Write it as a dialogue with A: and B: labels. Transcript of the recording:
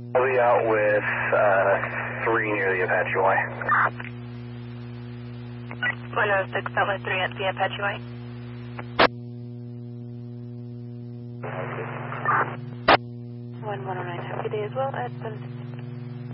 A: I'll be out with 3 near the Apache Y.
B: 106 out with 3 at the Apache Y. 1109, happy day as well at 760.